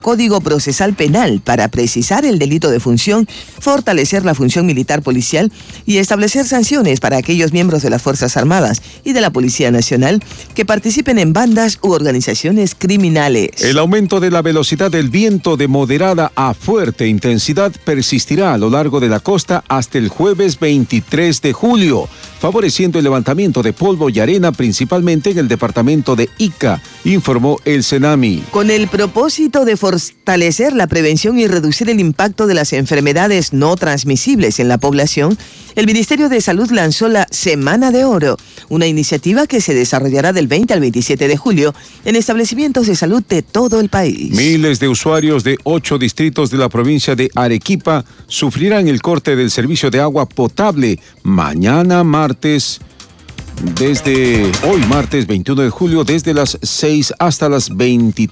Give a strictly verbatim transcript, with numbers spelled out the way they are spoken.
Código Procesal Penal para precisar el delito de función, fortalecer la función militar policial y establecer sanciones para aquellos miembros de las Fuerzas Armadas y de la Policía Nacional que participen en bandas u organizaciones criminales. El aumento de la velocidad del viento de moderada a fuerte intensidad persistirá a lo largo de la costa hasta el jueves veintitrés de julio, favoreciendo el levantamiento de polvo y arena principalmente en el departamento de Ica, informó el Senami. Con el propósito de fortalecer la prevención y reducir el impacto de las enfermedades no transmisibles en la población, el Ministerio de Salud lanzó la Semana de Oro, una iniciativa que se desarrollará del veinte al veintisiete de julio en establecimientos de salud de todo el país. Miles de usuarios de ocho distritos de la provincia de Arequipa sufrirán el corte del servicio de agua potable mañana martes. Desde hoy martes veintiuno de julio, desde las seis hasta las veintitrés.